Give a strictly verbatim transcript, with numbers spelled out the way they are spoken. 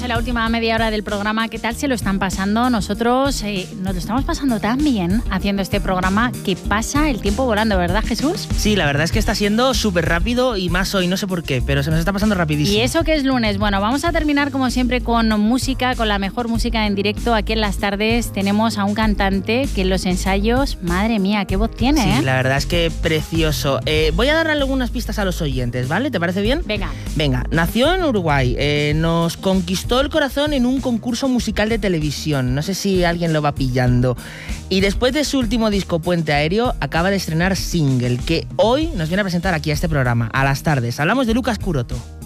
en la última media hora del programa. ¿Qué tal se lo están pasando? Nosotros eh, nos lo estamos pasando tan bien haciendo este programa que pasa el tiempo volando, ¿verdad, Jesús? Sí, la verdad es que está siendo súper rápido y más hoy, no sé por qué, pero se nos está pasando rapidísimo. Y eso que es lunes. Bueno, vamos a terminar como siempre con música, con la mejor música en directo. Aquí en las tardes tenemos a un cantante que en los ensayos, madre mía, qué voz tiene, Sí, ¿eh? la verdad es que precioso. Eh, voy a dar algunas pistas a los oyentes, ¿vale? ¿Te parece bien? Venga. Venga, nació en Uruguay, eh, nos conquistó el corazón en un concurso musical de televisión, no sé si alguien lo va pillando, y después de su último disco Puente Aéreo acaba de estrenar single que hoy nos viene a presentar aquí a este programa, a las tardes. Hablamos de Lucas Curoto.